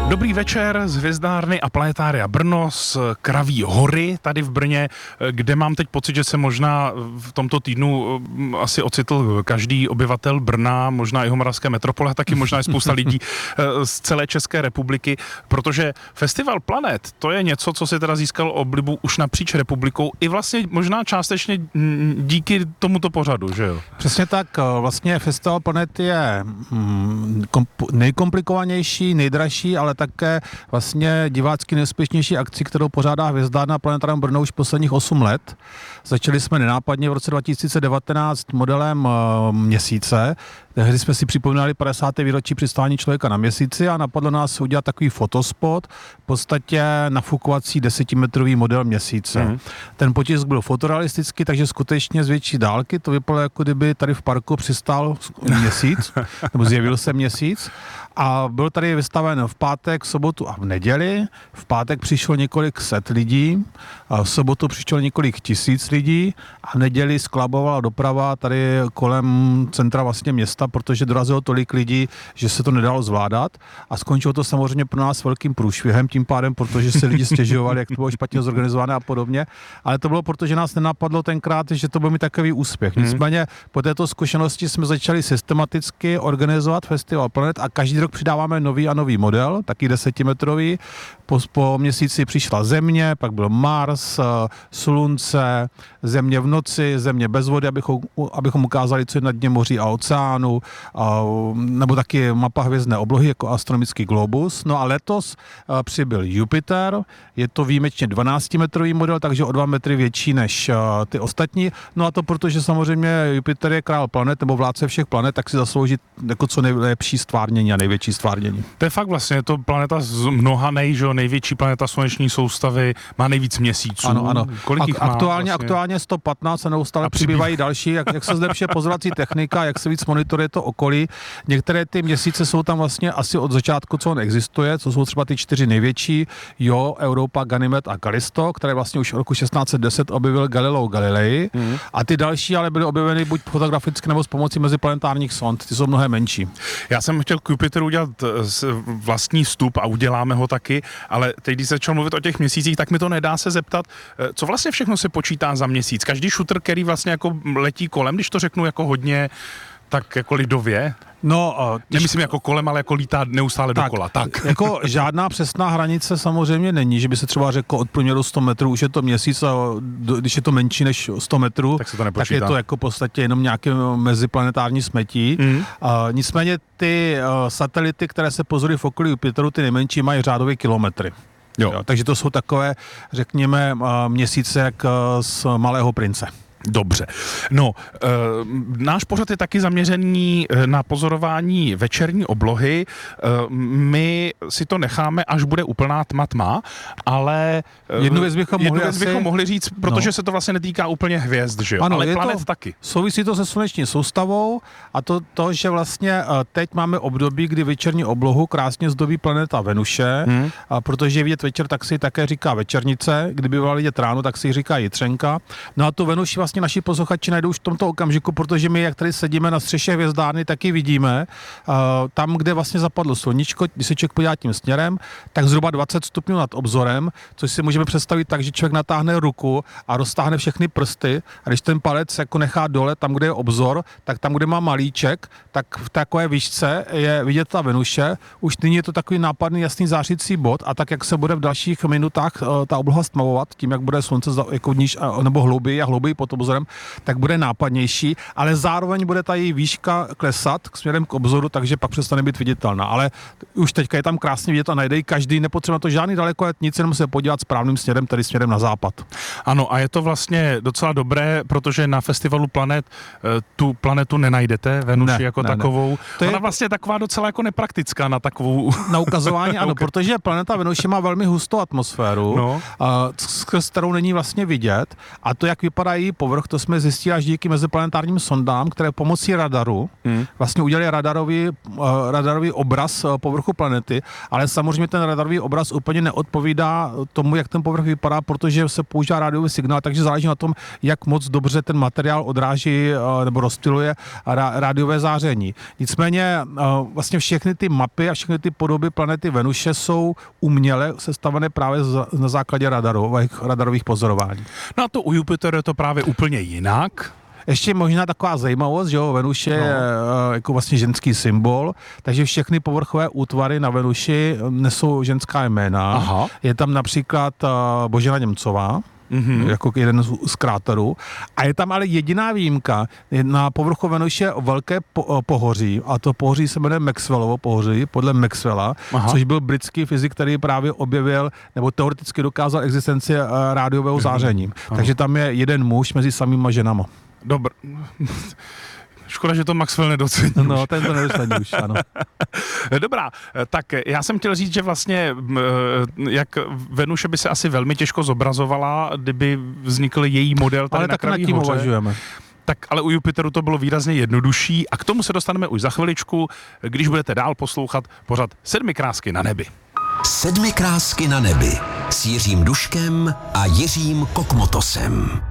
Dobrý večer z Hvězdárny a Planetária Brno z Kraví hory tady v Brně, kde mám teď pocit, že se možná v tomto týdnu asi ocitl každý obyvatel Brna, možná i Moravské metropole, taky možná i spousta lidí z celé České republiky, protože Festival Planet, to je něco, co si teda získal oblibu už napříč republikou i vlastně možná částečně díky tomuto pořadu, že jo? Přesně tak, vlastně Festival Planet je nejkomplikovanější, nejdražší, ale také vlastně divácky nejúspěšnější akci, kterou pořádá Hvězdárna a Planetárium Brno už posledních 8 let. Začali jsme nenápadně v roce 2019 modelem Měsíce. Tehdy jsme si připomínali 50. výročí přistání člověka na Měsíci a napadlo nás udělat takový fotospot, v podstatě nafukovací 10metrový model Měsíce. Ten potisk byl fotorealistický, takže skutečně z větší dálky to vypadalo, jako kdyby tady v parku přistál Měsíc, nebo zjevil se Měsíc. A byl tady vystaven v pátek, v sobotu a v neděli. V pátek přišlo několik set lidí, a v sobotu přišlo několik tisíc lidí a v neděli sklabovala doprava tady kolem centra vlastně města, protože dorazilo tolik lidí, že se to nedalo zvládat a skončilo to samozřejmě pro nás velkým průšvihem tím pádem, protože se lidi stěžovali, jak to bylo špatně zorganizované a podobně, ale to bylo proto, že nás nenapadlo tenkrát, že to byl mít takový úspěch. Nicméně po této zkušenosti jsme začali systematicky organizovat Festival Planet a každý rok přidáváme nový a nový model, taky 10metrový. Po Měsíci přišla Země, pak byl Mars, Slunce, Země v noci, Země bez vody, abychom ukázali, co je na dně moří a oceánu, nebo taky mapa hvězdné oblohy jako astronomický globus. No a letos přibyl Jupiter, je to výjimečně 12metrový model, takže o 2 metry větší než ty ostatní. No a to protože samozřejmě Jupiter je král planet nebo vládce všech planet, tak si zaslouží jako co nejlepší stvárnění a největší stvárnění. To je fakt vlastně, je to planeta z mnoha největší planeta sluneční soustavy, má nejvíc měsíců. Ano. Kolik jich má Aktuálně 115 a neustále přibývají další, jak se zlepšuje pozorovací technika, jak se víc monitoruje to okolí. Některé ty měsíce jsou tam vlastně asi od začátku, co on existuje, co jsou třeba ty 4 největší, Europa, Ganymed a Callisto, které vlastně už v roku 1610 objevil Galileo Galilei. A ty další ale byly objeveny buď fotograficky nebo s pomocí meziplanetárních sond, ty jsou mnohem menší. Já jsem chtěl k Jupiteru udělat vlastní vstup a uděláme ho taky, ale teď, když se začal mluvit o těch měsících, tak mi to nedá se zeptat, co vlastně všechno se počítá za měsíc. Každý šutr, který vlastně jako letí kolem, když to řeknu jako hodně, tak jako lidově. No, nemyslím jako kolem, ale jako lítá neustále dokola. Tak. Jako žádná přesná hranice samozřejmě není, že by se třeba řeklo od průměru 100 metrů, už je to měsíc a když je to menší než 100 metrů, tak je to jako v podstatě jenom nějaké meziplanetární smetí. Nicméně ty satelity, které se pozorují v okolí Jupiteru, ty nejmenší mají řádově kilometry. Jo, takže to jsou takové, řekněme, měsíce jak z Malého prince. Dobře. No, náš pořad je taky zaměřený na pozorování večerní oblohy. My si to necháme, až bude úplná tma, ale jednu věc bychom mohli říct, protože se to vlastně netýká úplně hvězd, že jo? Ano, ale planet taky. Souvisí to se sluneční soustavou a to, že vlastně teď máme období, kdy večerní oblohu krásně zdobí planeta Venuše, a protože je vidět večer, tak si také říká večernice, kdyby byla vidět ráno, tak si ji říká jitřenka. No a tu Venuši vlastně naši posluchači najdou už v tomto okamžiku, protože my, jak tady sedíme na střeše Hvězdárny, taky vidíme, tam, kde vlastně zapadlo sluníčko, když se člověk podívá tím směrem, tak zhruba 20 stupňů nad obzorem, což si můžeme představit tak, že člověk natáhne ruku a roztáhne všechny prsty a když ten palec jako nechá dole, tam, kde je obzor, tak tam, kde má malíček, tak v takové výšce je vidět ta Venuše. Už nyní je to takový nápadný jasný zářící bod a tak, jak se bude v dalších minutách ta obloha stmavovat, tím, jak bude slunce jako níž nebo hlouběji a hlouběji pod obzorem, tak bude nápadnější, ale zároveň bude ta její výška klesat směrem k obzoru, takže pak přestane být viditelná. Ale už teďka je tam krásně vidět a najde každý, nepotřebuje to žádný dalekolet, nic, jenom se podívat správným směrem, tedy směrem na západ. Ano, a je to vlastně docela dobré, protože na festivalu Planet tu planetu nenajdete, Venuši jako takovou. Ona je vlastně taková docela jako nepraktická na takovou... Na ukazování, ano, protože planeta Venuše má velmi hustou atmosféru, s kterou není vlastně vidět a to, jak vypadá její povrch, povrch, to jsme zjistili až díky meziplanetárním sondám, které pomocí radaru vlastně udělali radarový obraz povrchu planety, ale samozřejmě ten radarový obraz úplně neodpovídá tomu, jak ten povrch vypadá, protože se používá rádiový signál, takže záleží na tom, jak moc dobře ten materiál odráží nebo rozptyluje rádiové záření. Nicméně vlastně všechny ty mapy a všechny ty podoby planety Venuše jsou uměle sestavené právě na základě radarových pozorování. No a to u Jupiteru je to právě úplně jinak. Ještě možná taková zajímavost, že Venuše je jako vlastně ženský symbol, takže všechny povrchové útvary na Venuši nesou ženská jména. Aha. Je tam například Božena Němcová, jako jeden z kráterů. A je tam ale jediná výjimka. Na povrchu Venuše velké pohoří, a to pohoří se jmenuje Maxwellovo pohoří, podle Maxwella, což byl britský fyzik, který právě objevil, nebo teoreticky dokázal existenci rádiového záření. Takže tam je jeden muž mezi samýma ženama. Dobr. Škoda, že to Maxwell nedocení. No, ten to nedocení už, ano. Dobrá, tak já jsem chtěl říct, že vlastně jak Venuše by se asi velmi těžko zobrazovala, kdyby vznikl její model tady ale na Kraví hoře. Uvažujeme. Tak ale u Jupiteru to bylo výrazně jednodušší a k tomu se dostaneme už za chviličku, když budete dál poslouchat pořad 7 krásky na nebi. 7 krásky na nebi s Jiřím Duškem a Jiřím Kokmotosem.